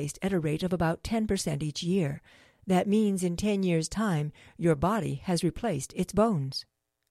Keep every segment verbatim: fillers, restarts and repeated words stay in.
replaced at a rate of about ten percent each year. That means in ten years' time, your body has replaced its bones.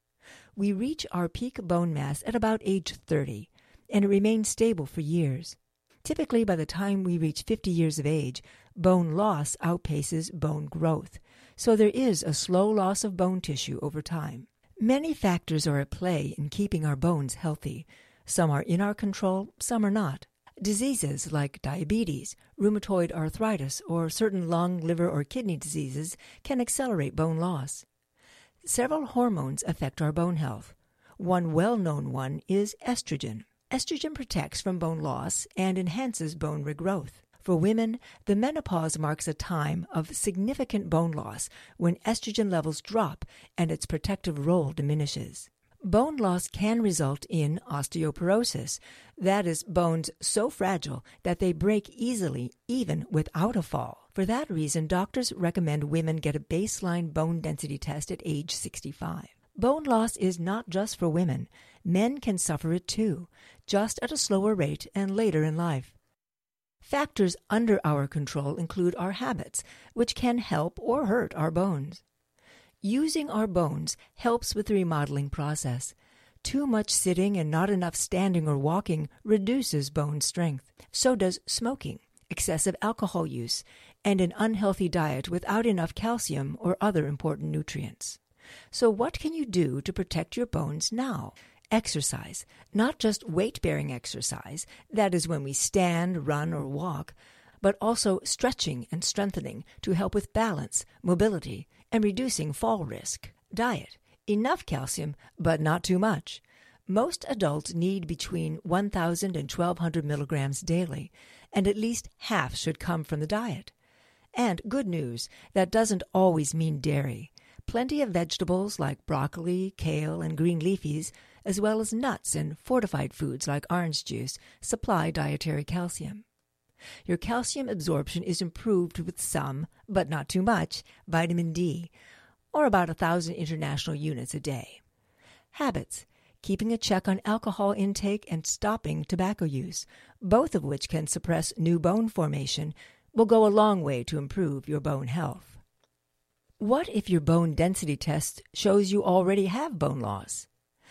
We reach our peak bone mass at about age thirty, and it remains stable for years. Typically, by the time we reach fifty years of age, bone loss outpaces bone growth, so there is a slow loss of bone tissue over time. Many factors are at play in keeping our bones healthy. Some are in our control, some are not. Diseases like diabetes, rheumatoid arthritis, or certain lung, liver, or kidney diseases can accelerate bone loss. Several hormones affect our bone health. One well-known one is estrogen. Estrogen protects from bone loss and enhances bone regrowth. For women, the menopause marks a time of significant bone loss when estrogen levels drop and its protective role diminishes. Bone loss can result in osteoporosis, that is, bones so fragile that they break easily even without a fall. For that reason, doctors recommend women get a baseline bone density test at age sixty-five. Bone loss is not just for women. Men can suffer it too, just at a slower rate and later in life. Factors under our control include our habits, which can help or hurt our bones. Using our bones helps with the remodeling process. Too much sitting and not enough standing or walking reduces bone strength. So does smoking, excessive alcohol use, and an unhealthy diet without enough calcium or other important nutrients. So what can you do to protect your bones now? Exercise, not just weight-bearing exercise, that is when we stand, run, or walk, but also stretching and strengthening to help with balance, mobility, and reducing fall risk. Diet, enough calcium, but not too much. Most adults need between one thousand and twelve hundred milligrams daily, and at least half should come from the diet. And good news, that doesn't always mean dairy. Plenty of vegetables like broccoli, kale, and green leafies, as well as nuts and fortified foods like orange juice, supply dietary calcium. Your calcium absorption is improved with some, but not too much, vitamin D, or about a thousand international units a day. Habits, keeping a check on alcohol intake and stopping tobacco use, both of which can suppress new bone formation, will go a long way to improve your bone health. What if your bone density test shows you already have bone loss?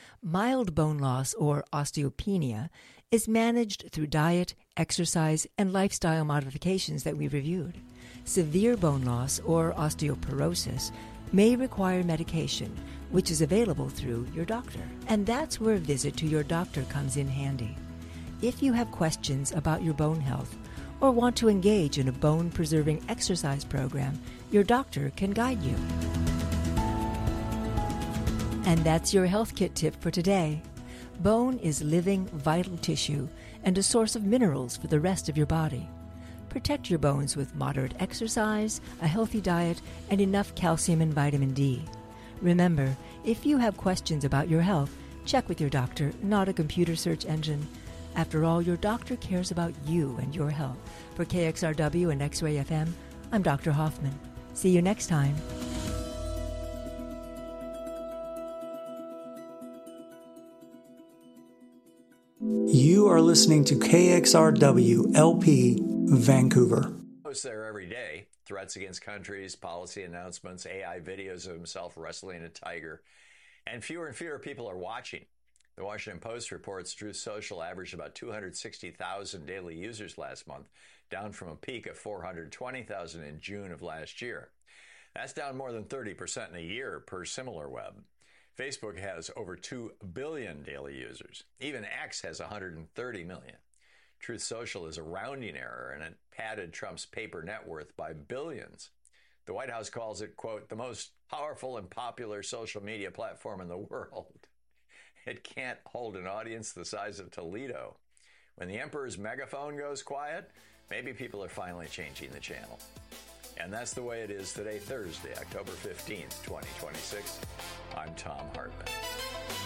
Mild bone loss, or osteopenia, is managed through diet, exercise, and lifestyle modifications that we reviewed. Severe bone loss, or osteoporosis, may require medication, which is available through your doctor. And that's where a visit to your doctor comes in handy. If you have questions about your bone health or want to engage in a bone-preserving exercise program, your doctor can guide you. And that's your Health Kit tip for today. Bone is living, vital tissue and a source of minerals for the rest of your body. Protect your bones with moderate exercise, a healthy diet, and enough calcium and vitamin D. Remember, if you have questions about your health, check with your doctor, not a computer search engine. After all, your doctor cares about you and your health. For K X R W and X-Ray F M, I'm Doctor Hoffman. See you next time. You are listening to K X R W L P Vancouver. Posts there every day. Threats against countries, policy announcements, A I videos of himself wrestling a tiger. And fewer and fewer people are watching. The Washington Post reports Truth Social averaged about two hundred sixty thousand daily users last month, down from a peak of four hundred twenty thousand in June of last year. That's down more than thirty percent in a year per SimilarWeb. Facebook has over two billion daily users. Even X has one hundred thirty million. Truth Social is a rounding error, and it padded Trump's paper net worth by billions. The White House calls it, quote, the most powerful and popular social media platform in the world. It can't hold an audience the size of Toledo. When the emperor's megaphone goes quiet, maybe people are finally changing the channel. And that's the way it is today, Thursday, October fifteenth, twenty twenty-six. I'm Tom Hartman.